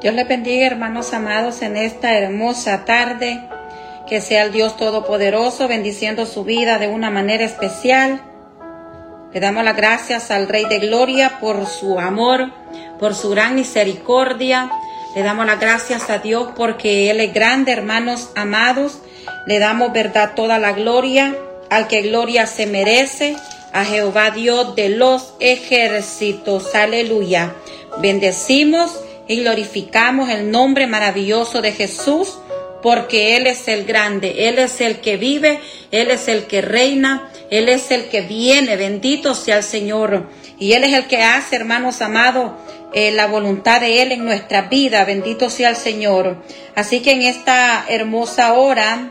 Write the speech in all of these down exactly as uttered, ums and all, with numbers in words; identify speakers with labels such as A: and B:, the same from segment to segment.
A: Dios les bendiga, hermanos amados, en esta hermosa tarde. Que sea el Dios Todopoderoso bendiciendo su vida de una manera especial. Le damos las gracias al Rey de Gloria por su amor, por su gran misericordia. Le damos las gracias a Dios porque Él es grande, hermanos amados. Le damos, verdad, toda la gloria al que gloria se merece, a Jehová Dios de los ejércitos. Aleluya. Bendecimos y glorificamos el nombre maravilloso de Jesús, porque Él es el grande, Él es el que vive, Él es el que reina, Él es el que viene, bendito sea el Señor. Y Él es el que hace, hermanos amados, eh, la voluntad de Él en nuestra vida, bendito sea el Señor. Así que en esta hermosa hora,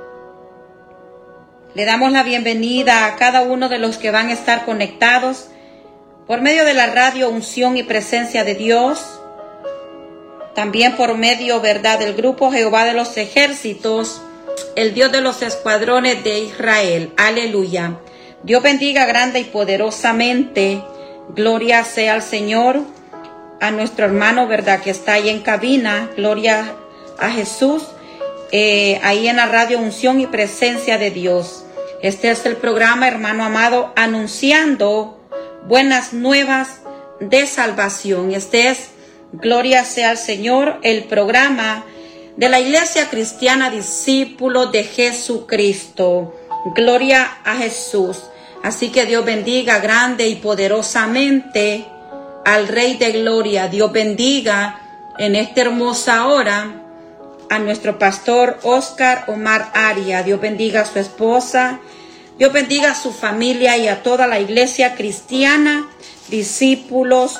A: le damos la bienvenida a cada uno de los que van a estar conectados por medio de la radio Unción y Presencia de Dios. También por medio, verdad, del grupo Jehová de los Ejércitos, el Dios de los escuadrones de Israel. Aleluya. Dios bendiga grande y poderosamente. Gloria sea al Señor. A nuestro hermano, verdad, que está ahí en cabina. Gloria a Jesús. Eh, ahí en la radio Unción y Presencia de Dios. Este es el programa, hermano amado, anunciando buenas nuevas de salvación. Este es, gloria sea al Señor, el programa de la Iglesia Cristiana Discípulos de Jesucristo. Gloria a Jesús. Así que Dios bendiga grande y poderosamente al Rey de Gloria. Dios bendiga en esta hermosa hora a nuestro pastor Oscar Omar Aria. Dios bendiga a su esposa. Dios bendiga a su familia y a toda la Iglesia Cristiana Discípulos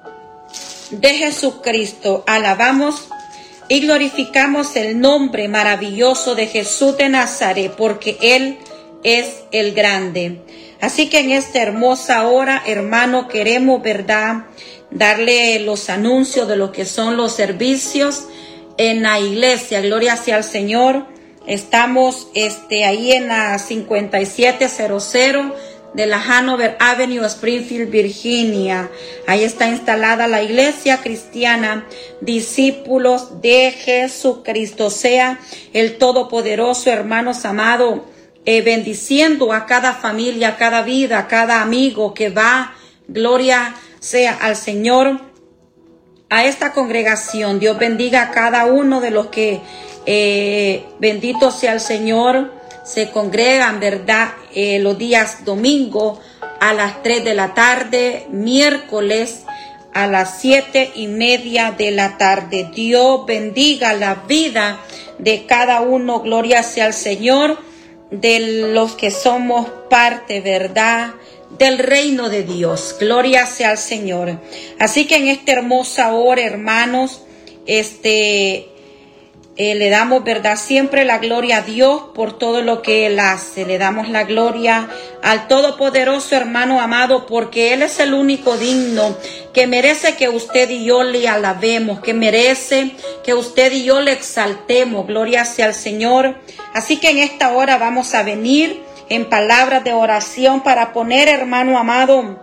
A: de Jesucristo. Alabamos y glorificamos el nombre maravilloso de Jesús de Nazaret, porque Él es el grande. Así que en esta hermosa hora, hermano, queremos, verdad, darle los anuncios de lo que son los servicios en la iglesia. Gloria sea al Señor. Estamos este, ahí en la cincuenta y siete cero cero de la Hanover Avenue, Springfield, Virginia. Ahí está instalada la Iglesia Cristiana Discípulos de Jesucristo. Sea el Todopoderoso, hermanos amados, eh, bendiciendo a cada familia, a cada vida, a cada amigo que va. Gloria sea al Señor. A esta congregación, Dios bendiga a cada uno de los que, eh, bendito sea el Señor, se congregan, verdad, eh, los días domingo a las tres de la tarde, miércoles a las siete y media de la tarde. Dios bendiga la vida de cada uno, gloria sea al Señor, de los que somos parte, verdad, del reino de Dios. Gloria sea al Señor. Así que en esta hermosa hora, hermanos, este eh, le damos, verdad, siempre la gloria a Dios por todo lo que Él hace. Le damos la gloria al Todopoderoso, hermano amado, porque Él es el único digno que merece que usted y yo le alabemos, que merece que usted y yo le exaltemos. Gloria sea al Señor. Así que en esta hora vamos a venir en palabras de oración para poner, hermano amado,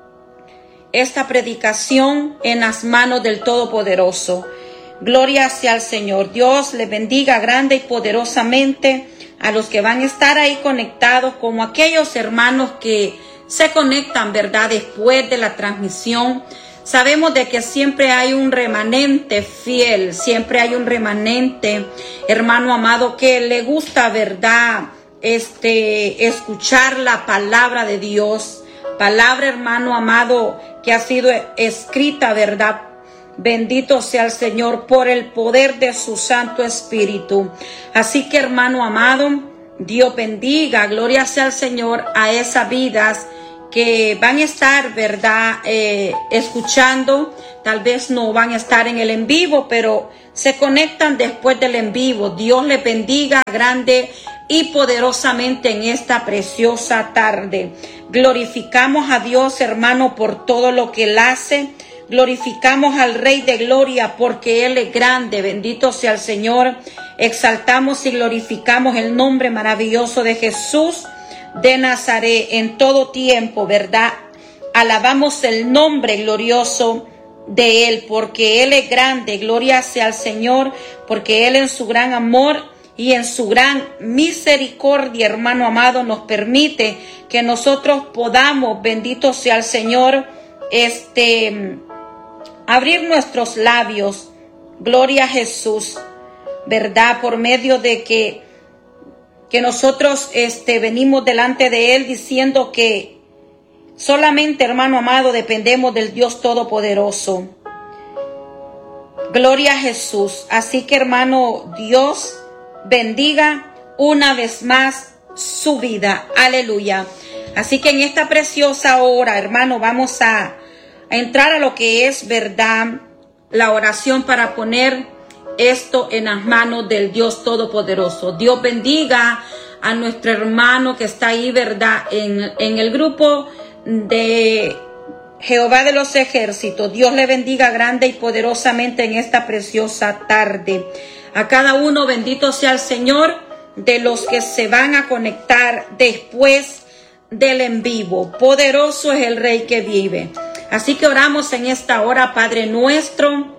A: esta predicación en las manos del Todopoderoso. Gloria sea al Señor. Dios le bendiga grande y poderosamente a los que van a estar ahí conectados, como aquellos hermanos que se conectan, verdad, después de la transmisión. Sabemos de que siempre hay un remanente fiel, siempre hay un remanente, hermano amado, que le gusta, verdad, este, escuchar la palabra de Dios, palabra, hermano amado, que ha sido escrita, verdad, bendito sea el Señor, por el poder de su Santo Espíritu. Así que, hermano amado, Dios bendiga, gloria sea al Señor, a esas vidas que van a estar, verdad, eh, escuchando. Tal vez no van a estar en el en vivo, pero se conectan después del en vivo. Dios les bendiga grande y poderosamente en esta preciosa tarde. Glorificamos a Dios, hermano, por todo lo que Él hace. Glorificamos al Rey de Gloria porque Él es grande. Bendito sea el Señor. Exaltamos y glorificamos el nombre maravilloso de Jesús de Nazaret en todo tiempo, ¿verdad? Alabamos el nombre glorioso de Él, porque Él es grande. Gloria sea al Señor, porque Él en su gran amor y en su gran misericordia, hermano amado, nos permite que nosotros podamos, bendito sea el Señor, este, abrir nuestros labios. Gloria a Jesús, ¿verdad? Por medio de que, que nosotros este, venimos delante de Él diciendo que solamente, hermano amado, dependemos del Dios Todopoderoso. Gloria a Jesús. Así que, hermano, Dios bendiga una vez más su vida. Aleluya. Así que en esta preciosa hora, hermano, vamos a, a entrar a lo que es, verdad, la oración para poner esto en las manos del Dios Todopoderoso. Dios bendiga a nuestro hermano que está ahí, verdad, en, en el grupo de Jehová de los ejércitos. Dios le bendiga grande y poderosamente en esta preciosa tarde. A cada uno, bendito sea el Señor, de los que se van a conectar después del en vivo. Poderoso es el Rey que vive. Así que oramos en esta hora. Padre nuestro,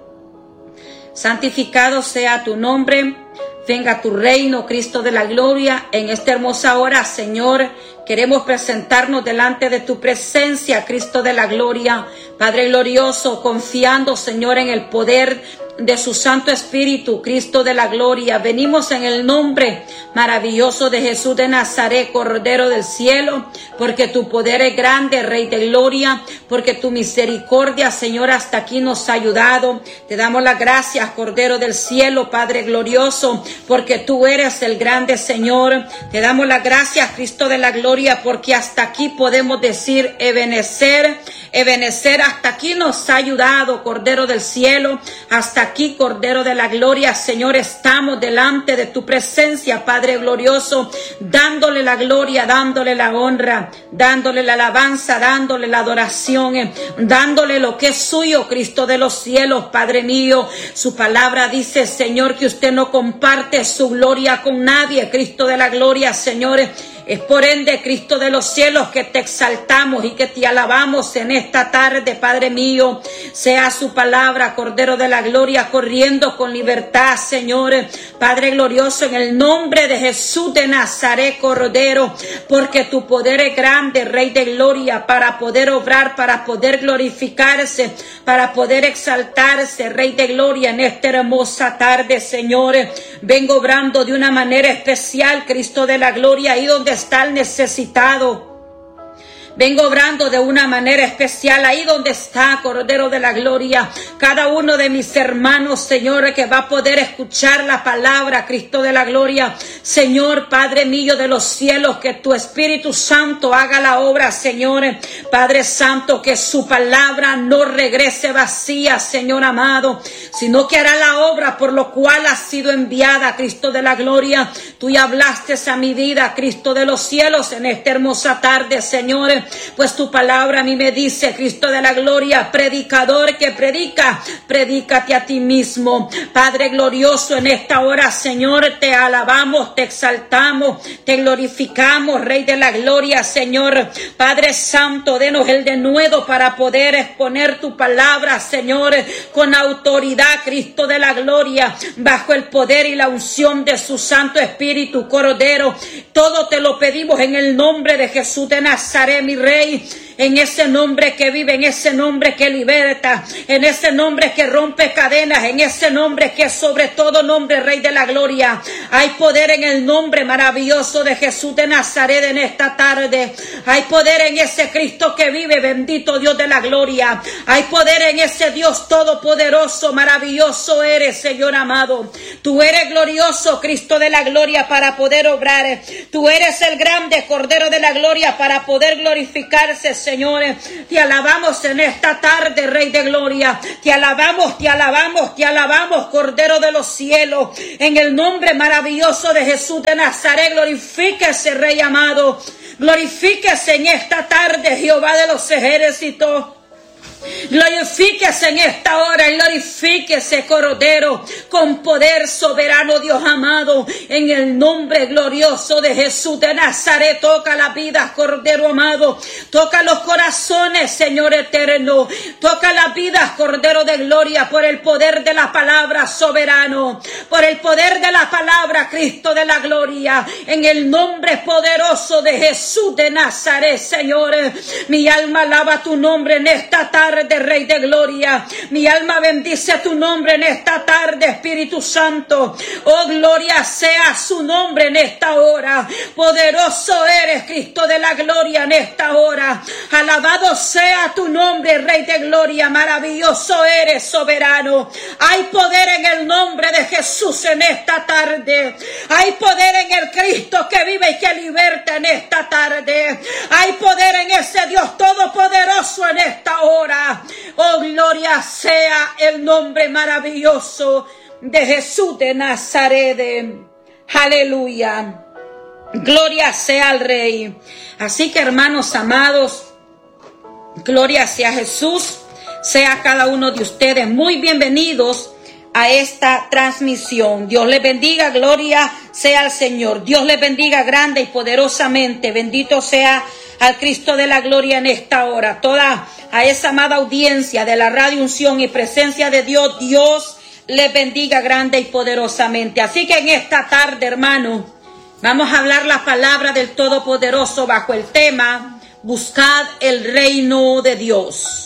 A: santificado sea tu nombre. Venga tu reino, Cristo de la gloria. En esta hermosa hora, Señor, queremos presentarnos delante de tu presencia, Cristo de la gloria. Padre glorioso, confiando, Señor, en el poder de su Santo Espíritu, Cristo de la gloria. Venimos en el nombre maravilloso de Jesús de Nazaret, Cordero del cielo, porque tu poder es grande, Rey de gloria, porque tu misericordia, Señor, hasta aquí nos ha ayudado. Te damos las gracias, Cordero del cielo, Padre glorioso, porque tú eres el grande Señor. Te damos las gracias, Cristo de la gloria, porque hasta aquí podemos decir Ebenecer, Ebenecer, hasta aquí nos ha ayudado, Cordero del cielo, hasta aquí, Cordero de la gloria, Señor, estamos delante de tu presencia, Padre glorioso, dándole la gloria, dándole la honra, dándole la alabanza, dándole la adoración, eh, dándole lo que es suyo, Cristo de los cielos, Padre mío. Su palabra dice, Señor, que usted no comparte su gloria con nadie, Cristo de la gloria, Señor. Es por ende, Cristo de los cielos, que te exaltamos y que te alabamos en esta tarde, Padre mío. Sea su palabra, Cordero de la gloria, corriendo con libertad, Señor. Padre glorioso, en el nombre de Jesús de Nazaret, Cordero, porque tu poder es grande, Rey de gloria, para poder obrar, para poder glorificarse, para poder exaltarse, Rey de gloria, en esta hermosa tarde, Señor. Vengo obrando de una manera especial, Cristo de la gloria, ahí donde está el necesitado. Vengo obrando de una manera especial ahí donde está, Cordero de la gloria, cada uno de mis hermanos, Señor, que va a poder escuchar la palabra, Cristo de la gloria. Señor, Padre mío de los cielos, que tu Espíritu Santo haga la obra, Señor. Padre Santo, que su palabra no regrese vacía, Señor amado, sino que hará la obra por lo cual ha sido enviada, Cristo de la gloria. Tú ya hablaste a mi vida, Cristo de los cielos, en esta hermosa tarde, Señor. Pues tu palabra a mí me dice, Cristo de la gloria, predicador que predica, predícate a ti mismo. Padre glorioso, en esta hora, Señor, te alabamos, te exaltamos, te glorificamos, Rey de la gloria, Señor. Padre Santo, denos el denuedo para poder exponer tu palabra, Señor, con autoridad, Cristo de la gloria, bajo el poder y la unción de su Santo Espíritu, Cordero. Todo te lo pedimos en el nombre de Jesús de Nazaret, mi Rey, en ese nombre que vive, en ese nombre que liberta, en ese nombre que rompe cadenas, en ese nombre que es sobre todo nombre, Rey de la gloria. Hay poder en el nombre maravilloso de Jesús de Nazaret en esta tarde. Hay poder en ese Cristo que vive, bendito Dios de la gloria. Hay poder en ese Dios todopoderoso, maravilloso eres, Señor amado. Tú eres glorioso, Cristo de la gloria, para poder obrar. Tú eres el grande Cordero de la gloria, para poder glorificarse, Señores. Te alabamos en esta tarde, Rey de gloria. Te alabamos, te alabamos, te alabamos, Cordero de los cielos. En el nombre maravilloso de Jesús de Nazaret, glorifíquese, Rey amado. Glorifíquese en esta tarde, Jehová de los ejércitos.
B: Glorifíquese en esta hora, glorifíquese, Cordero, con poder soberano, Dios amado, en el nombre glorioso de Jesús de Nazaret. Toca las vidas, Cordero amado, toca los corazones, Señor eterno, toca las vidas, Cordero de gloria, por el poder de la palabra, soberano, por el poder de la palabra, Cristo de la gloria, en el nombre poderoso de Jesús de Nazaret, Señor. Mi alma alaba tu nombre en esta tarde, Rey de gloria. Mi alma bendice tu nombre en esta tarde, Espíritu Santo. Oh, gloria sea su nombre en esta hora. Poderoso eres, Cristo de la gloria, en esta hora. Alabado sea tu nombre, Rey de gloria. Maravilloso eres, soberano. Hay poder en el nombre de Jesús en esta tarde. Hay poder en el Cristo que vive y que liberta en esta tarde. Hay poder en ese Dios todopoderoso en esta hora. Oh, gloria sea el nombre maravilloso de Jesús de Nazaret. Aleluya. Gloria sea al Rey. Así que, hermanos amados, gloria sea Jesús. Sea cada uno de ustedes muy bienvenidos a esta transmisión. Dios les bendiga, gloria sea al Señor. Dios les bendiga grande y poderosamente. Bendito sea al Cristo de la gloria en esta hora. Toda a esa amada audiencia de la Radio Unción y Presencia de Dios, Dios les bendiga grande y poderosamente. Así que en esta tarde, hermano, vamos a hablar la palabra del Todopoderoso bajo el tema: buscad el reino de Dios.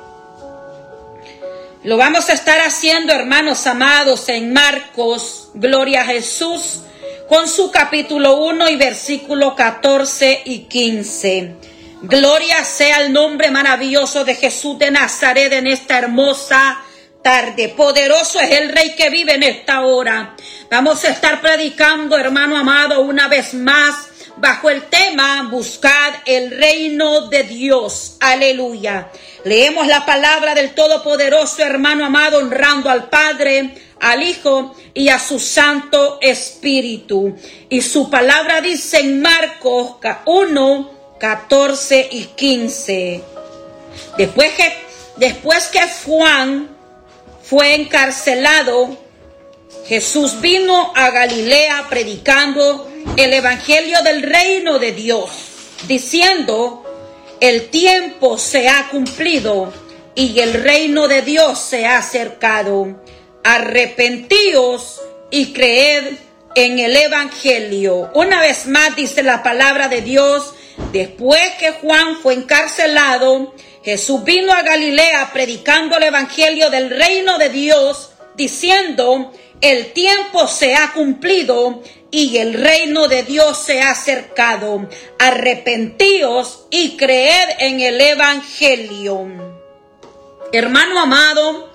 B: Lo vamos a estar haciendo, hermanos amados, en Marcos, gloria a Jesús, con su capítulo uno y versículo catorce y quince. Gloria sea el nombre maravilloso de Jesús de Nazaret en esta hermosa tarde. Poderoso es el Rey que vive en esta hora. Vamos a estar predicando, hermano amado, una vez más bajo el tema: buscad el reino de Dios. Aleluya. Leemos la palabra del Todopoderoso, hermano amado, honrando al Padre, al Hijo y a su Santo Espíritu. Y su palabra dice en Marcos uno, catorce y quince. Después que, después que Juan fue encarcelado, Jesús vino a Galilea predicando el evangelio del reino de Dios, diciendo: el tiempo se ha cumplido y el reino de Dios se ha acercado. Arrepentíos y creed en el evangelio. Una vez más dice la palabra de Dios: después que Juan fue encarcelado, Jesús vino a Galilea predicando el evangelio del reino de Dios, diciendo: el tiempo se ha cumplido y el reino de Dios se ha acercado. Arrepentíos y creed en el evangelio. Hermano amado,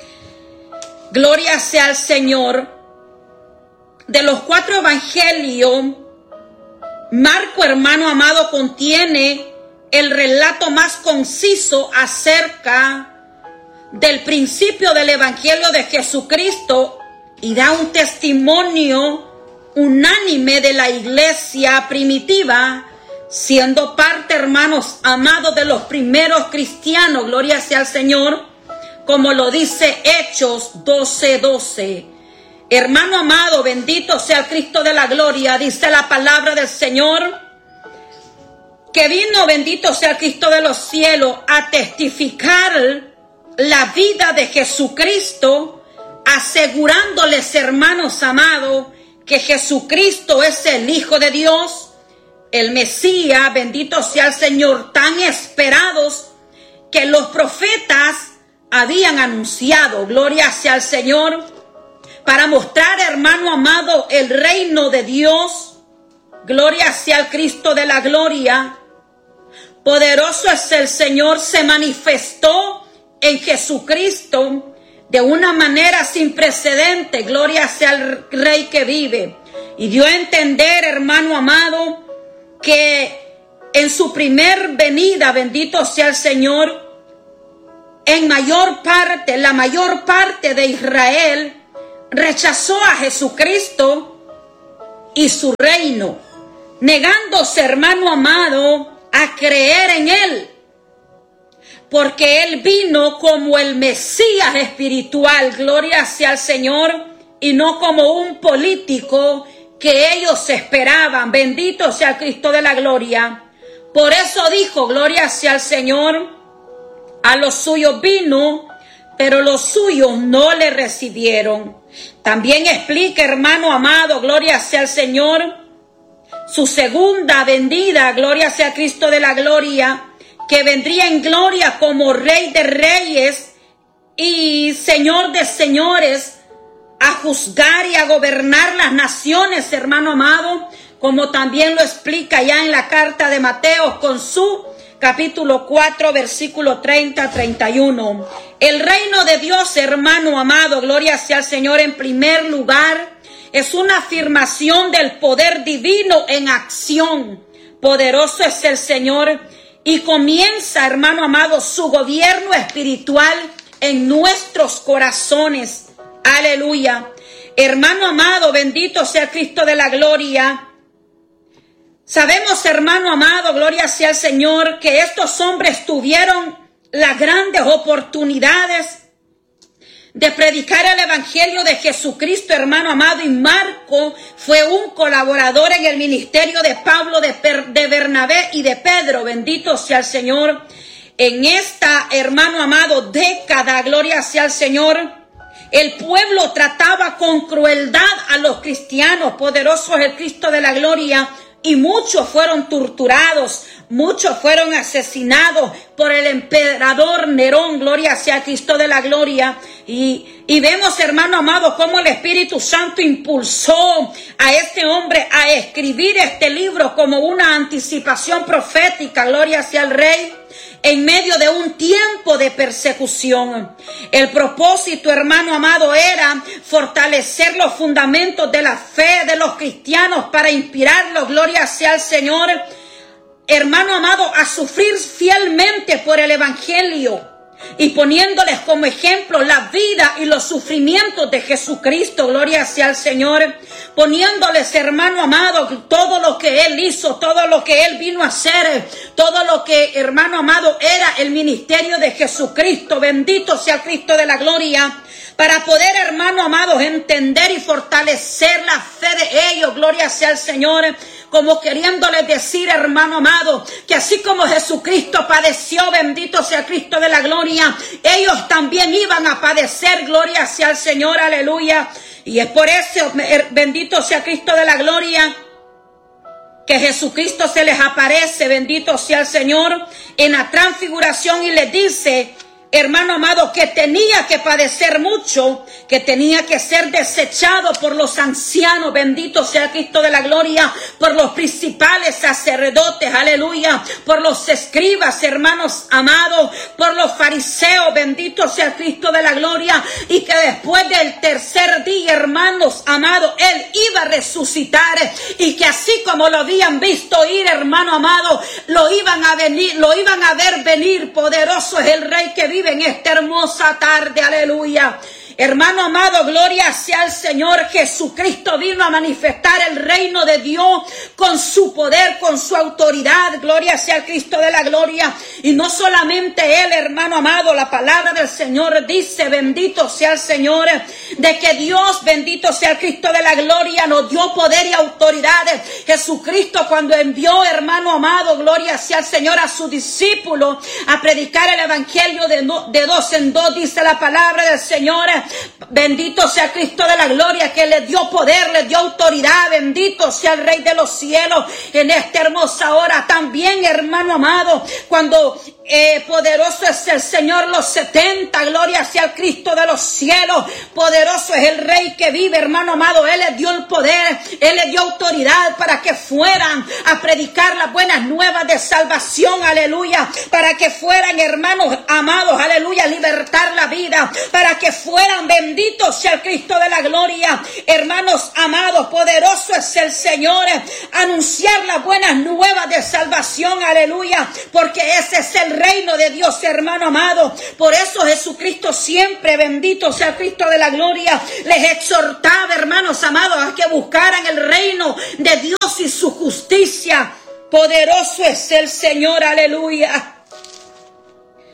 B: gloria sea al Señor. De los cuatro evangelios, Marco, hermano amado, contiene el relato más conciso acerca del principio del evangelio de Jesucristo y da un testimonio unánime de la iglesia primitiva, siendo parte, hermanos amados, de los primeros cristianos. Gloria sea al Señor, como lo dice Hechos doce doce. Hermano amado, bendito sea el Cristo de la gloria. Dice la palabra del Señor que vino, bendito sea el Cristo de los cielos, a testificar la vida de Jesucristo, asegurándoles, hermanos amados, que Jesucristo es el Hijo de Dios, el Mesías, bendito sea el Señor, tan esperados que los profetas habían anunciado. Gloria sea al Señor, para mostrar, hermano amado, el reino de Dios. Gloria sea al Cristo de la gloria. Poderoso es el Señor, se manifestó en Jesucristo de una manera sin precedente. Gloria sea al Rey que vive. Y dio a entender, hermano amado, que en su primer venida, bendito sea el Señor, en mayor parte, la mayor parte de Israel rechazó a Jesucristo y su reino, negándose, hermano amado, a creer en Él. porque Él vino como el Mesías espiritual, gloria sea al Señor, y no como un político que ellos esperaban. Bendito sea Cristo de la gloria. Por eso dijo, gloria sea al Señor, a los suyos vino, pero los suyos no le recibieron. También explica, hermano amado, gloria sea al Señor, su segunda venida, gloria sea Cristo de la gloria, que vendría en gloria como Rey de Reyes y Señor de Señores, a juzgar y a gobernar las naciones, hermano amado, como también lo explica ya en la carta de Mateo con su capítulo cuatro, versículo treinta a treinta y uno. El reino de Dios, hermano amado, gloria sea al Señor, en primer lugar, es una afirmación del poder divino en acción. Poderoso es el Señor y comienza, hermano amado, su gobierno espiritual en nuestros corazones. Aleluya. Hermano amado, bendito sea Cristo de la gloria. Sabemos, hermano amado, gloria sea al Señor, que estos hombres tuvieron las grandes oportunidades de predicar el evangelio de Jesucristo, hermano amado, y Marco fue un colaborador en el ministerio de Pablo, de, de Bernabé y de Pedro. Bendito sea el Señor. En esta, hermano amado, década, gloria sea al Señor, el pueblo trataba con crueldad a los cristianos. Poderoso es el Cristo de la gloria. Y muchos fueron torturados, muchos fueron asesinados por el emperador Nerón, gloria sea Cristo de la gloria. Y, y vemos, hermano amado, cómo el Espíritu Santo impulsó a este hombre a escribir este libro como una anticipación profética, gloria sea el Rey, en medio de un tiempo de persecución. El propósito, hermano amado, era fortalecer los fundamentos de la fe de los cristianos para inspirarlos, gloria sea al Señor, hermano amado, a sufrir fielmente por el evangelio y poniéndoles como ejemplo la vida y los sufrimientos de Jesucristo, gloria sea al Señor, poniéndoles, hermano amado, todo lo que Él hizo, todo lo que Él vino a hacer, todo lo que, hermano amado, era el ministerio de Jesucristo. Bendito sea Cristo de la gloria, para poder, hermano amado, entender y fortalecer la fe de ellos, gloria sea al Señor, como queriéndoles decir, hermano amado, que así como Jesucristo padeció, bendito sea Cristo de la gloria, ellos también iban a padecer, gloria sea al Señor, aleluya. Y es por eso, bendito sea Cristo de la gloria, que Jesucristo se les aparece, bendito sea el Señor, en la transfiguración y les dice, hermano amado, que tenía que padecer mucho, que tenía que ser desechado por los ancianos, bendito sea Cristo de la gloria, por los principales sacerdotes, aleluya, por los escribas, hermanos amados, por los fariseos, bendito sea Cristo de la gloria, y que después del tercer día, hermanos amados, Él iba a resucitar, y que así como lo habían visto ir, hermano amado, lo iban a venir, lo iban a ver venir. Poderoso es el Rey que vive en esta hermosa tarde, aleluya. Hermano amado, gloria sea al Señor. Jesucristo vino a manifestar el reino de Dios con su poder, con su autoridad. Gloria sea al Cristo de la gloria. Y no solamente Él, hermano amado, la palabra del Señor dice, bendito sea el Señor, de que Dios, bendito sea el Cristo de la gloria, nos dio poder y autoridad. Jesucristo, cuando envió, hermano amado, gloria sea al Señor, a sus discípulos a predicar el evangelio de, no, de dos en dos, dice la palabra del Señor. Bendito sea Cristo de la gloria, que le dio poder, le dio autoridad. Bendito sea el Rey de los cielos en esta hermosa hora. También, hermano amado, cuando eh, poderoso es el Señor, los setenta, gloria sea el Cristo de los cielos. Poderoso es el Rey que vive, hermano amado. Él les dio el poder, Él les dio autoridad para que fueran a predicar las buenas nuevas de salvación, aleluya. Para que fueran, hermanos amados, aleluya, a libertar la vida. Para que fueran, bendito sea el Cristo de la gloria, hermanos amados, poderoso es el Señor, anunciar las buenas nuevas de salvación, aleluya, porque ese es el reino de Dios, hermano amado. Por eso Jesucristo siempre, bendito sea el Cristo de la gloria, les exhortaba, hermanos amados, a que buscaran el reino de Dios y su justicia. Poderoso es el Señor, aleluya.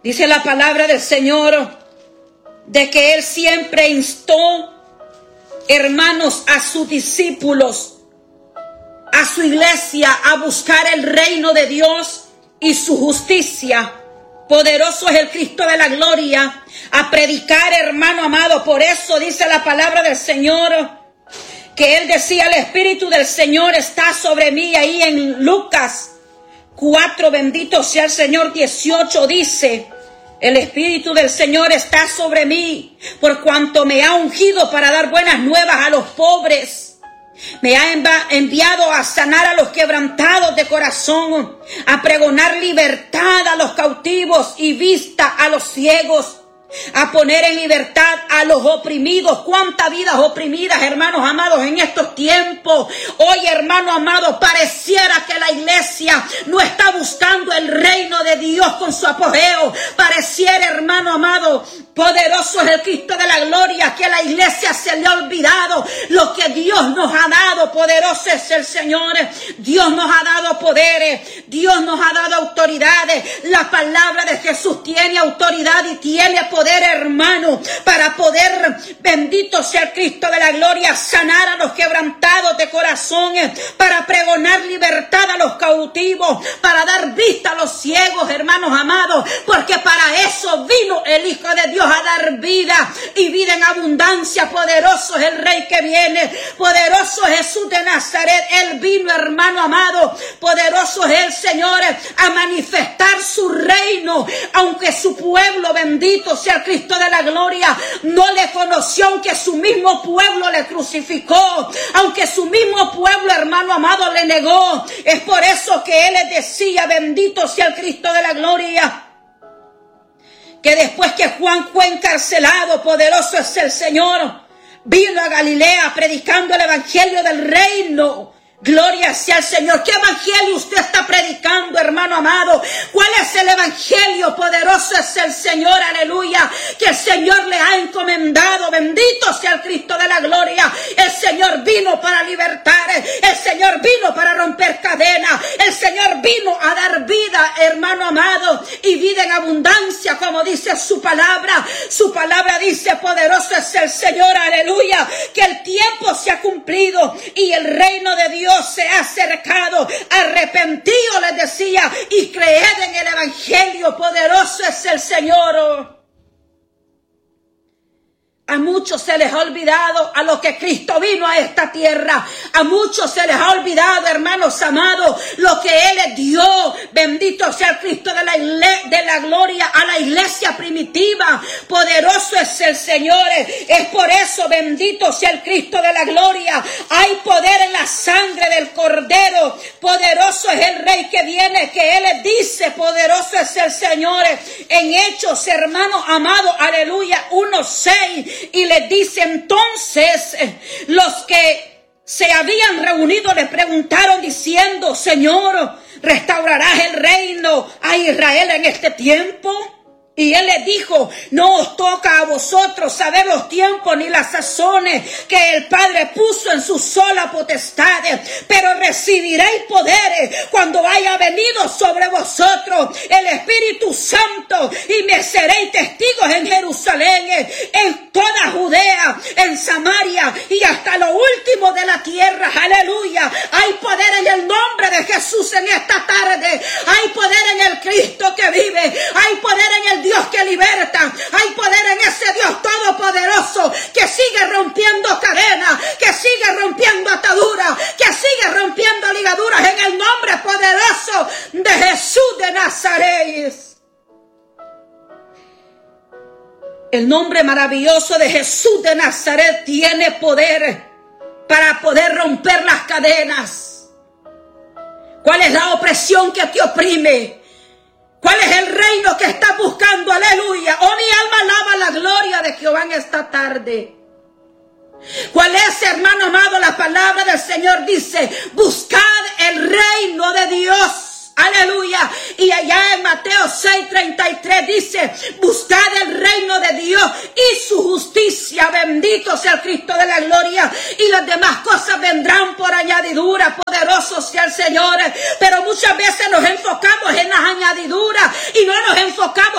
B: Dice la palabra del Señor de que Él siempre instó, hermanos, a sus discípulos, a su iglesia, a buscar el reino de Dios y su justicia. Poderoso es el Cristo de la gloria, a predicar, hermano amado. Por eso dice la palabra del Señor que Él decía: el Espíritu del Señor está sobre mí. Ahí en Lucas cuatro, bendito sea el Señor, dieciocho, dice: el Espíritu del Señor está sobre mí, por cuanto me ha ungido para dar buenas nuevas a los pobres. Me ha enviado a sanar a los quebrantados de corazón, a pregonar libertad a los cautivos y vista a los ciegos, a poner en libertad a los oprimidos. ¿Cuántas vidas oprimidas, hermanos amados, en estos tiempos? Hoy, hermano amado, pareciera que la iglesia no está buscando el reino de Dios con su apogeo. Pareciera, hermano amado, poderoso es el Cristo de la gloria, que a la iglesia se le ha olvidado lo que Dios nos ha dado. Poderoso es el Señor. Dios nos ha dado poderes, Dios nos ha dado autoridades. La palabra de Jesús tiene autoridad y tiene poder, hermano, para poder, bendito sea el Cristo de la gloria, sanar a los quebrantados de corazón, para pregonar libertad a los cautivos, para dar vista a los ciegos, hermanos amados, porque para eso vino el Hijo de Dios, a dar vida y vida en abundancia. Poderoso es el Rey que viene, poderoso es Jesús de Nazaret. Él vino, hermano amado, poderoso es el Señor, a manifestar su reino, aunque su pueblo, bendito sea el Cristo de la gloria, no le conoció, aunque su mismo pueblo le crucificó, aunque su mismo pueblo, hermano amado, le negó. Es por eso que Él les decía: bendito sea el Cristo de la gloria, que después que Juan fue encarcelado, poderoso es el Señor, vino a Galilea predicando el evangelio del reino. Gloria sea el Señor. ¿Qué evangelio usted está predicando, hermano amado? ¿Cuál es el evangelio? Poderoso es el Señor, aleluya, que el Señor le ha encomendado. Bendito sea el Cristo de la gloria. El Señor vino para libertar, el Señor vino para romper cadenas, el Señor vino a dar vida, hermano amado, y vida en abundancia, como dice su palabra. Su palabra dice: poderoso es el Señor, aleluya, que el tiempo se ha cumplido y el reino de Dios se ha acercado. Arrepentido, les decía, y creed en el evangelio. Poderoso es el Señor. A muchos se les ha olvidado a lo que Cristo vino a esta tierra. A muchos se les ha olvidado, hermanos amados, lo que Él les dio. Bendito sea el Cristo de la, de la gloria a la iglesia primitiva. Poderoso es el Señor. Es por eso, bendito sea el Cristo de la gloria. Hay poder en la sangre del Cordero. Poderoso es el Rey que viene, que Él les dice: poderoso es el Señor. En Hechos, hermanos amados, aleluya, uno seis. Y les dice: entonces los que se habían reunido le preguntaron diciendo: Señor, ¿restaurarás el reino a Israel en este tiempo? Y Él les dijo: no os toca a vosotros saber los tiempos ni las sazones que el Padre puso en su sola potestad, pero recibiréis poderes cuando haya venido sobre vosotros el Espíritu Santo, y me seréis testigos en Jerusalén, en toda Judea, en Samaria y hasta lo último de la tierra. Aleluya. Hay poder en el nombre de Jesús en esta tarde. Hay poder en el Cristo que vive. Hay poder en el Dios que liberta. Hay poder en ese Dios todopoderoso que sigue rompiendo cadenas, que sigue rompiendo ataduras, que sigue rompiendo ligaduras, en el nombre poderoso de Jesús de Nazaret. El nombre maravilloso de Jesús de Nazaret tiene poder para poder romper las cadenas. ¿Cuál es la opresión que te oprime? ¿Cuál es el reino que estás buscando? Aleluya. Oh, mi alma alaba la gloria de Jehová en esta tarde. ¿Cuál es, hermano amado? La palabra del Señor dice: buscad el reino de Dios. Aleluya. Y allá en Mateo seis treinta y tres dice: buscad el reino de Dios y su justicia. Bendito sea el Cristo de la gloria. Y las demás cosas vendrán por añadidura. Poderoso sea el Señor. Pero muchas veces nos enfocamos en las añadiduras y no nos enfocamos